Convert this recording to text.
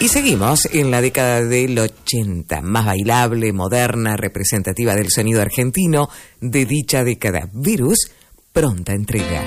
Y seguimos en la década del 80, más bailable, moderna, representativa del sonido argentino de dicha década. Virus, pronta entrega.